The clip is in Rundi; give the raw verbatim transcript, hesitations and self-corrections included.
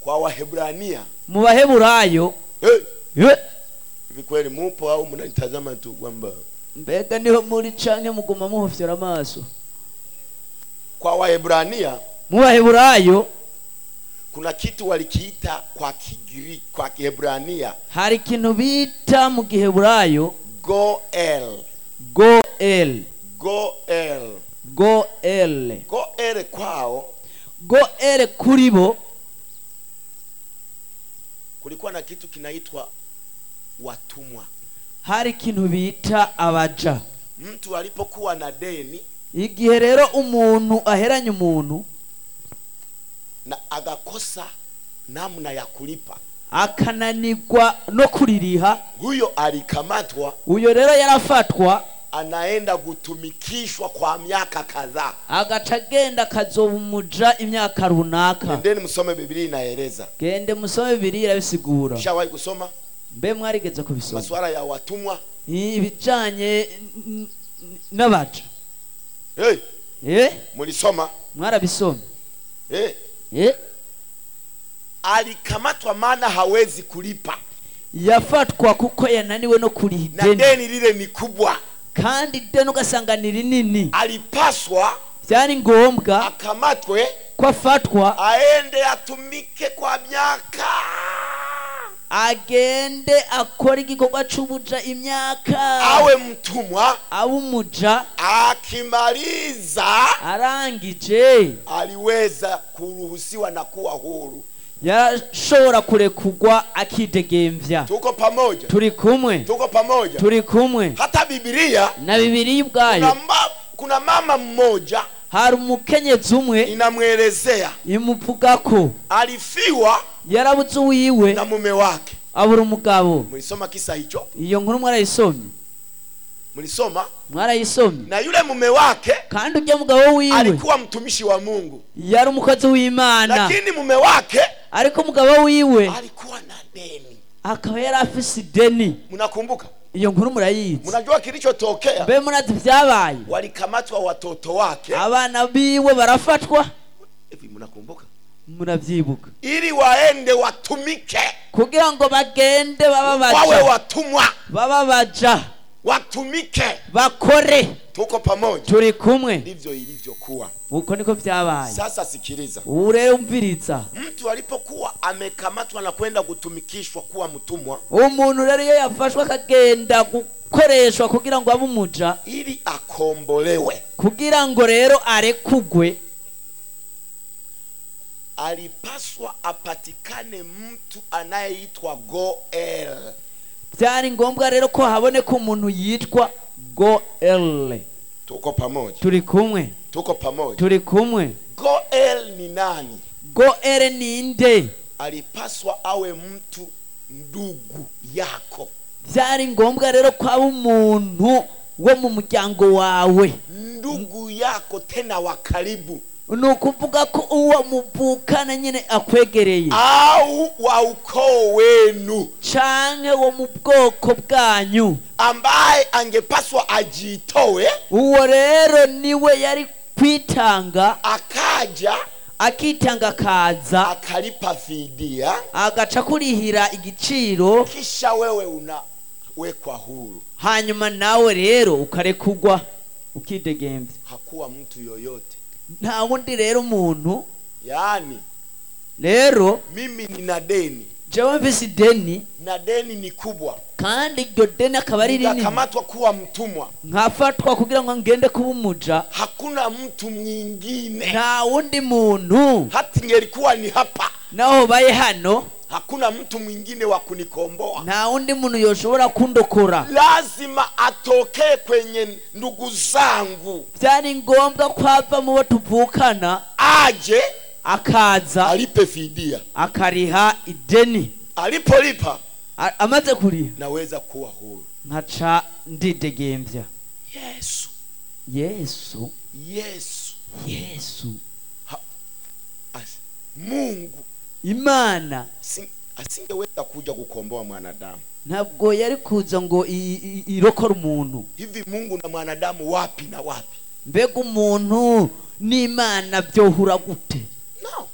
kwa Wahebrania, mu Baheburayo. hey. Hey. Hivi kweli mupo au mnanitazama tu kwamba mbega niho muri canke muguma muhofyera amaso? Kwa Wahebrania, mu Baheburayo kuna kitu walikiita kwa Kigiriki, kwa Kiebrania, hari kintu bita mu Giheburayo Goel. Goel. Goel. Goel. Goel kwao, Goel kuribo kulikuwa na kitu kinaitwa watumwa. Hari kintu bita abaja. Mtu alipokuwa na deni, igihe rero umuntu aheranye umuntu na agakosa namna ya kulipa, akananirwa no kuririha, huyo alikamatwa, uyo rero yarafatwa, anaenda gutumikishwa kwa miaka kadhaa, agacagenda kazobumuja imyaka runaka. Endeni musome Biblia inaeleza. Gende musome Biblia irabisigura. Shawahi kusoma? Mbe mwarigeze kubisoma masuala ya watumwa ibijanye n'abaja? hey. Eh, mulisoma? Mwarabisoma? Eh. Eh. Alikamatwa maana hawezi kulipa. Yafatwa kuko yananiwe no kuriha na deni lile ni kubwa, kandi deni ugasanga ni rinini. Alipaswa byari ngombwa akamatwe, kwa fatwa, aende atumike kwa miaka, agende akora igikorwa cy'ubuja imyaka, awe mtumwa, abumuja. Akimaliza arangije aliweza kuruhusiwa na kuwa huru, yashobora kurekugwa akidegemvya. Tuko pamoja? Turi kumwe? Tuko pamoja? Turi kumwe? Hata Biblia, na Biblia ubwayo, kuna, ma, kuna mama mmoja hari umukenyezi umwe inamwelezea, imuvuga ko alifiwa yarabuze uwiwe na mume wake, abura umugabo. Mulisoma kisa hicho? Iyo nkuru mwarayisomye? Mulisoma? Mwarayisomye? Na yule mume wake kandi ujya mugabo wiwe alikuwa mtumishi wa Mungu, yari umukozi w'Imana, lakini mume wake ariko mugabo wiwe alikuwa na deni, akaba yari afise deni. Mnakumbuka? Iyo nkuru murayizi? Mnajua kilichotokea? Mbe murazi vyabaye? Walikamatwa watoto wake, abana biwe barafatwa. Hivi mnakumbuka? Mnavyibuka? Ili waende watumike, kugira ngo bagende baba baja, wawe watumwa, baba baja, watumike, bakore. Tuko pamoja? Turi kumwe? Ndivyo ilivyokuwa. Uko niko vyabaye. Sasa sikiliza. Ure umviriza. Mtu alipokuwa amekamatwa na kwenda kutumikishwa kuwa mtumwa, umuntu rero iyo yafashwe akagenda gukoreshwa kugira ngo abumuja, ili akombolewe, kugira ngo rero arekugwe, alipaswa apatikane mtu anayeitwa Goel. Byari ngombwa rero ko haboneka umuntu yitwa Goel. Tuko pamoja? Turi kumwe? Tuko pamoja? Turi kumwe? Goel ni nani? Goel ni nde? Alipaswa awe mtu ndugu yako. Byari ngombwa rero ko aba umuntu wo mu muryango wawe, ndugu yako tena wa karibu, nukuvuga ko uwo muvukana nyine akwegereye, au wa ukoo wenu, canke wo mu bwoko bwanyu, ambaye angepaswa ajitowe. Uwo rero niwe yari kwitanga, akaja akitanga, kaza akalipa fidia, agaca kurihira igiciro, kisha wewe unawekwa huru. Hanyuma nawe rero ukarekugwa ukidegemvya. Hakuwa mtu yoyote, nta wundi rero umuntu. Yani rero mimi nina deni, jewe mfise deni, na deni ni kubwa, kandi iryo deni akaba ari rinini, nikamatwa kuwa mtumwa, nkafatwa kugira ngo ngende kuba umuja. Hakuna mtu mwingine, nta wundi muntu, hata ingelikuwa ni hapa naho baye hano, hakuna mtu mwingine wa kunikomboa, nta wundi muntu yoshobora kundokora. Lazima atokee kwenye ndugu zangu. Byari ngombwa kwava mu bo tuvukana, aje akaza alipe fidia, akariha ideni. Alipolipa, amaze kuriha, naweza kuwa huru, nkaca ndidegemvya. Yesu, Yesu, Yesu, Yesu. Ha, as, Mungu, Imana asingeweza kuja kukomboa mwanadamu. Ntabwo yari kuza ngo irokora umuntu. Hivi Mungu na mwanadamu wapi na wapi? Mbega umuntu n'Imana byohura gute?